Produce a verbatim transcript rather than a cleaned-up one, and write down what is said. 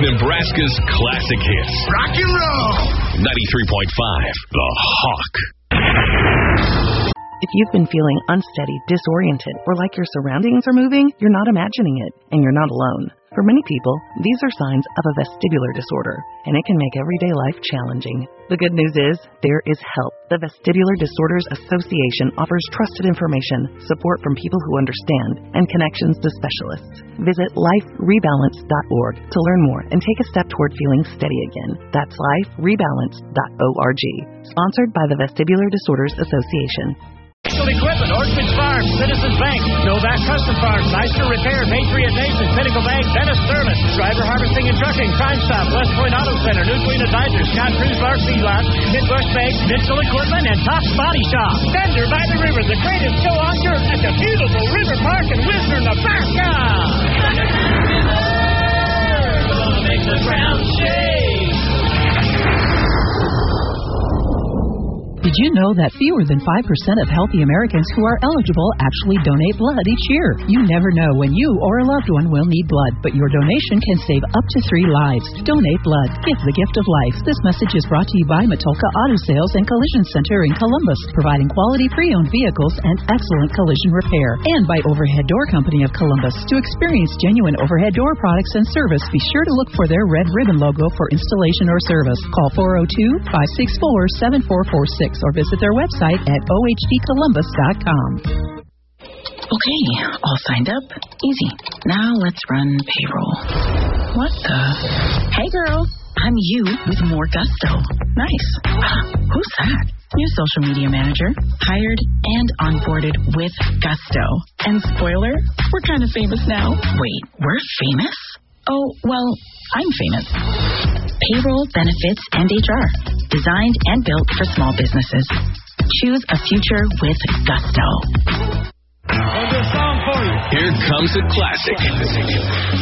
Nebraska's classic hits. Rock and roll! ninety-three point five, The Hawk. If you've been feeling unsteady, disoriented, or like your surroundings are moving, you're not imagining it, and you're not alone. For many people, these are signs of a vestibular disorder, and it can make everyday life challenging. The good news is, there is help. The Vestibular Disorders Association offers trusted information, support from people who understand, and connections to specialists. Visit life rebalance dot org to learn more and take a step toward feeling steady again. That's life rebalance dot org. Sponsored by the Vestibular Disorders Association. Equipment, Orchard Farm, Citizens Bank, Novak Custom Farms, Meister Repair, Patriot Nation, Pinnacle Bank, Dennis Service, Driver Harvesting and Trucking, Crime Stop, West Point Auto Center, New Queen Advisors, Scott Cruz Bar Feedlot, Midbush Bank, Mitchell Equipment, and Tops Body Shop. Fender by the River, the greatest show on dirt at the beautiful River Park in Whistler, Nebraska. Thunder River, gonna make the ground shake. Did you know that fewer than five percent of healthy Americans who are eligible actually donate blood each year? You never know when you or a loved one will need blood, but your donation can save up to three lives. Donate blood. Give the gift of life. This message is brought to you by Matulka Auto Sales and Collision Center in Columbus, providing quality pre-owned vehicles and excellent collision repair. And by Overhead Door Company of Columbus. To experience genuine overhead door products and service, be sure to look for their red ribbon logo for installation or service. Call four oh two, five six four, seven four four six or visit their website at o h d columbus dot com. Okay, all signed up. Easy. Now let's run payroll. What the? Hey, girl. I'm you with more gusto. Nice. Who's that? New social media manager. Hired and onboarded with gusto. And spoiler, we're kind of famous now. Wait, we're famous? Oh, well, I'm famous. Payroll, benefits, and H R. Designed and built for small businesses. Choose a future with gusto. I'll do a song for you. Here comes a classic.